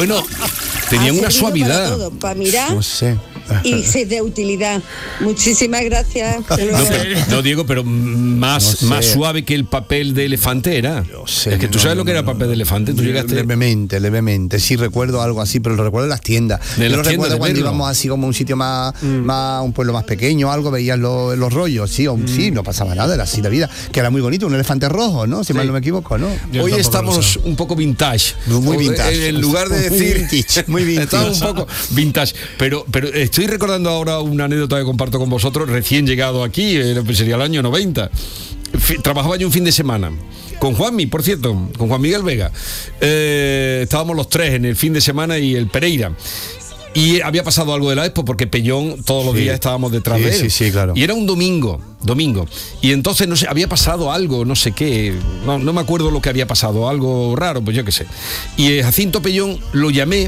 Bueno, tenían una suavidad. Para todo, para mirar. No sé. Y ser de utilidad. Muchísimas gracias. No, Diego, pero más suave que el papel de elefante era. Es que tú sabes lo que era papel de elefante. Tú llegaste levemente. Sí, recuerdo algo así, pero lo recuerdo en las tiendas. Yo lo recuerdo cuando íbamos así como a un sitio más un pueblo más pequeño, algo, veías los rollos, sí, no pasaba nada, era así la vida, que era muy bonito, un elefante rojo, ¿no? Si mal no me equivoco, ¿no? Hoy estamos un poco vintage. Muy vintage. En lugar de decir muy vintage. Estamos un poco vintage, pero estoy recordando ahora una anécdota que comparto con vosotros, recién llegado aquí, sería el año 90. Trabajaba yo un fin de semana con Juanmi, por cierto, con Juan Miguel Vega. Estábamos los tres en el fin de semana y el Pereira. Y había pasado algo de la Expo, porque Pellón todos los días estábamos detrás de él. Sí, claro. Y era un domingo. Y entonces, no sé, había pasado algo, no sé qué, no me acuerdo lo que había pasado, algo raro, pues yo qué sé. Y Jacinto Pellón lo llamé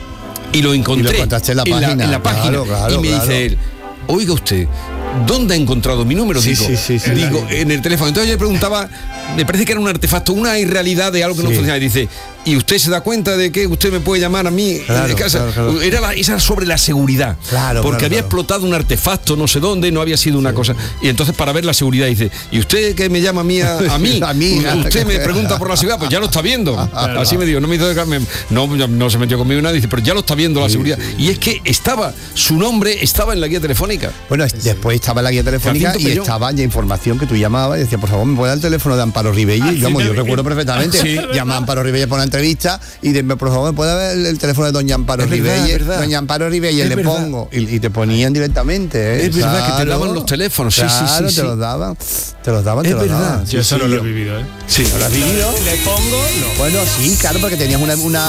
y lo encontré. Y lo contaste en la página. Claro, y me dice él, oiga usted, ¿dónde ha encontrado mi número? Sí, digo, en el teléfono. Entonces yo le preguntaba, me parece que era un artefacto, una irrealidad de algo que no funcionaba. Y dice, ¿y usted se da cuenta de que usted me puede llamar a mí de casa? Claro. Era sobre la seguridad. Porque había explotado un artefacto, no sé dónde, no había sido una cosa. Y entonces, para ver la seguridad, dice, ¿y usted que me llama a mí? Usted me pregunta por la seguridad, pues ya lo está viendo. Claro. Así me dijo, no me hizo no se metió conmigo nada, dice, pero ya lo está viendo la seguridad. Y es que su nombre estaba en la guía telefónica. Bueno, después estaba en la guía telefónica y estaba ya información que tú llamabas y decías, por favor, ¿me puede dar el teléfono de Amparo Ribelle? Y yo recuerdo perfectamente, llama a Amparo Ribelle por una entrevista y por favor, ¿me puede dar el teléfono de doña Amparo Ribelle? Doña Amparo Ribelle, le pongo y te ponían directamente. Es verdad que te daban los teléfonos. Sí. Te los daban. Es verdad. Yo eso no lo he vivido, ¿eh? Sí, ¿no lo has vivido? Le pongo, no. Bueno, sí, claro, porque tenías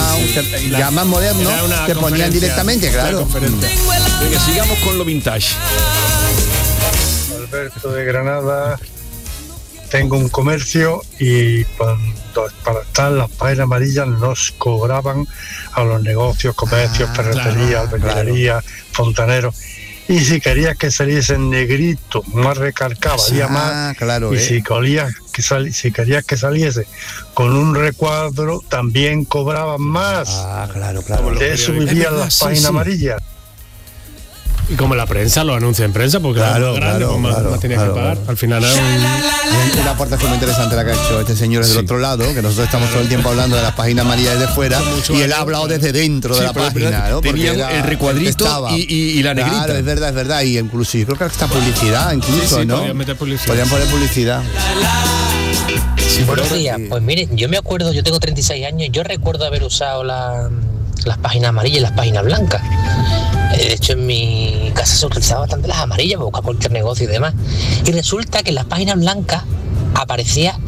ya más moderno, te ponían directamente, claro. Venga, sigamos con lo vintage. Alberto de Granada. Tengo un comercio y para estar las páginas amarillas nos cobraban a los negocios, comercios, ferreterías, albañilería, fontaneros. Y si querías que saliese en negrito, más recalcado, valía más. Claro, y si querías que saliese con un recuadro, también cobraban más. Claro. De eso vivían las páginas amarillas. Y como la prensa, lo anuncia en prensa, porque era más grande, más tenías que pagar. Al final era una aportación muy interesante la que ha hecho este señor desde el otro lado, que nosotros estamos todo el tiempo hablando de las páginas amarillas desde fuera, y él ha hablado desde dentro de la página, ¿no? Tenían el recuadrito y la negrita. Claro, es verdad, y incluso yo creo que hasta publicidad, incluso, ¿no? Podían poner publicidad. Buenos días, pues miren, yo me acuerdo, yo tengo 36 años, yo recuerdo haber usado las páginas amarillas y las páginas blancas. De hecho, en mi casa se utilizaban bastante las amarillas para buscar cualquier negocio y demás. Y resulta que en las páginas blancas aparecía,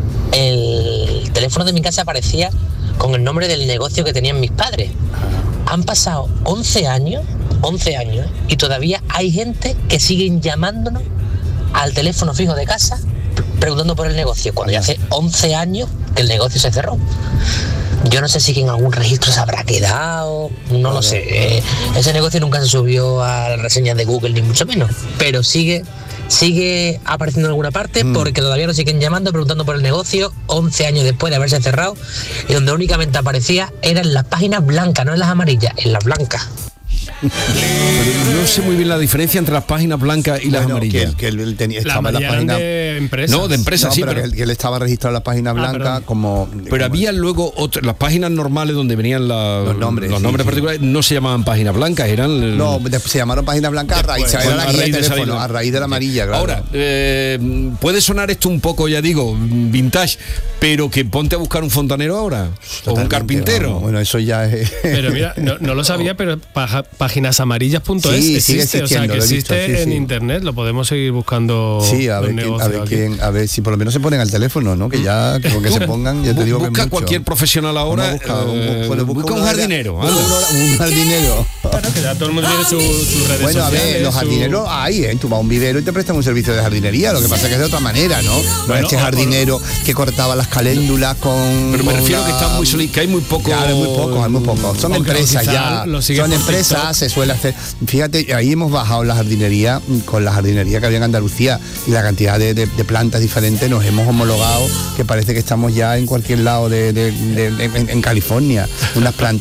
el teléfono de mi casa aparecía con el nombre del negocio que tenían mis padres. Han pasado 11 años, y todavía hay gente que siguen llamándonos al teléfono fijo de casa preguntando por el negocio, cuando ya hace 11 años que el negocio se cerró. Yo no sé si en algún registro se habrá quedado, no lo sé. Ese negocio nunca se subió a las reseñas de Google, ni mucho menos, pero sigue apareciendo en alguna parte porque todavía nos siguen llamando, preguntando por el negocio 11 años después de haberse cerrado, y donde únicamente aparecía eran las páginas blancas, no en las amarillas, en las blancas. Pero no sé muy bien la diferencia entre las páginas blancas y las amarillas. Que él estaba en las páginas de empresas. No, de empresas, sí, pero que él estaba registrado en las páginas blancas como. Pero había luego las páginas normales donde venían los nombres particulares, no se llamaban páginas blancas, eran. No, se llamaron páginas blancas a raíz de la amarilla, claro. Ahora, puede sonar esto un poco, ya digo, vintage, pero que ponte a buscar un fontanero ahora, o un carpintero. Bueno, eso ya es. Pero mira, no lo sabía, pero páginasamarillas.es existe, o sea, que existe en internet, lo podemos seguir buscando. Sí, a ver si por lo menos se ponen al teléfono, ¿no? Que ya, como que se pongan, ya te digo que busca cualquier profesional ahora, busca un jardinero. Un jardinero. Claro, que ya todo el mundo tiene sus redes sociales. Bueno, a ver, los jardineros hay, tú vas a un vivero y te prestan un servicio de jardinería, lo que pasa es que es de otra manera, ¿no? No es este jardinero que cortaba las caléndulas con. Pero me refiero que están muy solitos, que hay muy poco. Claro, hay muy poco. Son empresas ya. Son empresas, se suele hacer. Fíjate, ahí hemos bajado la jardinería con la jardinería que había en Andalucía y la cantidad de plantas diferentes, nos hemos homologado, que parece que estamos ya en cualquier lado en California. Unas plantas